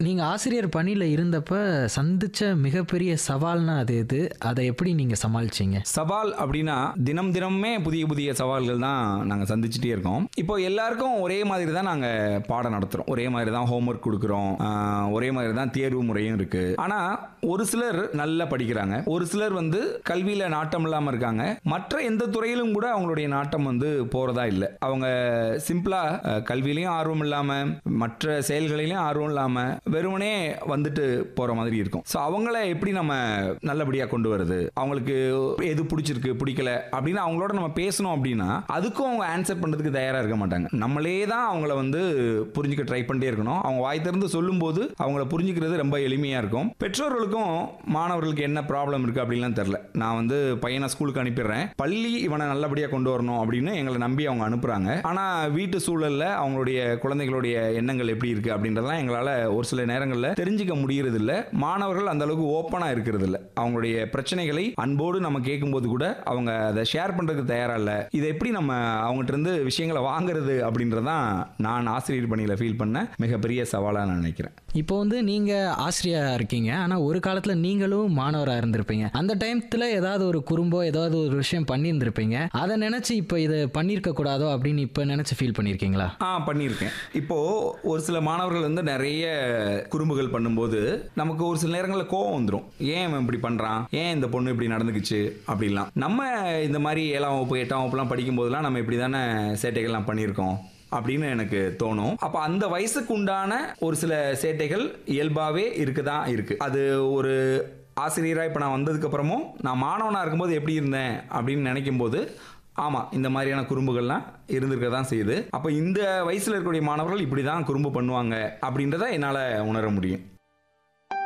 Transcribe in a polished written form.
நீங்க ஆசிரியர் பணியில இருந்தப்ப சந்திச்ச மிகப்பெரிய சவால்னா அது எது? அத எப்படி நீங்க சமாளிச்சீங்க? சவால் அப்படின்னா தினம் தினமுமே புதிய புதிய சவால்கள் தான் நாங்கள் சந்திச்சுட்டே இருக்கோம். இப்போ எல்லாருக்கும் ஒரே மாதிரி தான் நாங்கள் பாடம் நடத்துகிறோம், ஒரே மாதிரி தான் ஹோம்ஒர்க் கொடுக்குறோம், ஒரே மாதிரி தான் தேர்வு முறையும் இருக்கு. ஆனால் ஒரு சிலர் நல்லா படிக்கிறாங்க, ஒரு சிலர் வந்து கல்வியில் நாட்டம் இல்லாமல் இருக்காங்க. மற்ற எந்த துறையிலும் கூட அவங்களுடைய நாட்டம் வந்து போகிறதா இல்லை. அவங்க சிம்பிளாக கல்வியிலையும் ஆர்வம் இல்லாமல் மற்ற செயல்களிலையும் ஆர்வம் இல்லாமல் வெறுமனே வந்துட்டு போகிற மாதிரி இருக்கும். ஸோ அவங்கள எப்படி நம்ம நல்லபடியாக கொண்டு வருது, அவங்களுக்கு எது பிடிச்சிருக்கு பிடிக்கல அப்படின்னு அவங்களோட நம்ம பேசணும் அப்படின்னா அதுக்கும் அவங்க ஆன்சர் பண்ணுறதுக்கு தயாராக இருக்க மாட்டாங்க. நம்மளே தான் அவங்கள வந்து புரிஞ்சுக்க ட்ரை பண்ணிட்டே இருக்கணும். அவங்க வாய் திறந்து சொல்லும்போது அவங்கள புரிஞ்சுக்கிறது ரொம்ப எளிமையாக இருக்கும். பெற்றோர்களுக்கும் மாணவர்களுக்கு என்ன ப்ராப்ளம் இருக்குது அப்படின்லாம் தெரில. நான் வந்து பையனை ஸ்கூலுக்கு அனுப்பிடுறேன், பள்ளி இவனை நல்லபடியாக கொண்டு வரணும் அப்படின்னு எங்களை நம்பி அவங்க அனுப்புகிறாங்க. ஆனால் வீட்டு சூழலில் அவங்களுடைய குழந்தைகளுடைய எண்ணங்கள் எப்படி இருக்குது அப்படின்றதெல்லாம் எங்களால் ஒரு சில நேரங்களில் தெரிஞ்சுக்க முடியறது இல்லை. மாணவர்கள் அந்த அளவுக்கு ஓப்பனாக இருக்கிறது இல்லை. அவங்களுடைய பிரச்சனைகளை அன்போடு நம்ம கேட்கும்போது கூட அவங்க அதை ஷேர் பண்ணுறதுக்கு தயாராக இல்லை. இதை எப்படி நம்ம அவங்ககிட்ட இருந்து விஷயங்களை வாங்குறது அப்படின்றதான் நான் ஆசிரியர் பணியில் ஃபீல் பண்ண மிகப்பெரிய சவாலாக நான் நினைக்கிறேன். இப்போ வந்து நீங்க ஆசிரியரா இருக்கீங்க, ஆனா ஒரு காலத்துல நீங்களும் மாணவரா இருந்திருப்பீங்க. அந்த டைம்ல ஏதாவது ஒரு குறும்போ ஏதாவது ஒரு விஷயம் பண்ணியிருந்திருப்பீங்க. அதை நினைச்சு இப்போ இதை பண்ணியிருக்க கூடாதோ அப்படின்னு இப்போ நினைச்சு ஃபீல் பண்ணியிருக்கீங்களா? பண்ணியிருக்கேன். இப்போ ஒரு சில மாணவர்கள் வந்து நிறைய குறும்புகள் பண்ணும்போது நமக்கு ஒரு சில நேரங்களில் கோவம் வந்துடும். ஏன் இவன் இப்படி பண்றான், ஏன் இந்த பொண்ணு இப்படி நடந்துக்குச்சு அப்படிலாம். நம்ம இந்த மாதிரி 7ஆம் வகுப்பு 8ஆம் வகுப்புலாம் படிக்கும் போதெல்லாம் நம்ம இப்படி தானே சேட்டைகள்லாம் பண்ணியிருக்கோம் அப்படின்னு எனக்கு தோணும். அப்போ அந்த வயசுக்கு உண்டான ஒரு சில சேட்டைகள் இயல்பாகவே இருக்குதான் இருக்கு. அது ஒரு ஆசிரியராக இப்போ நான் வந்ததுக்கு அப்புறமும் நான் மாணவனாக இருக்கும்போது எப்படி இருந்தேன் அப்படின்னு நினைக்கும் போது ஆமாம், இந்த மாதிரியான குறும்புகள்லாம் இருந்திருக்க தான் செய்யுது. அப்போ இந்த வயசில் இருக்கக்கூடிய மாணவர்கள் இப்படி தான் குறும்பு பண்ணுவாங்க அப்படின்றத என்னால் உணர முடியும்.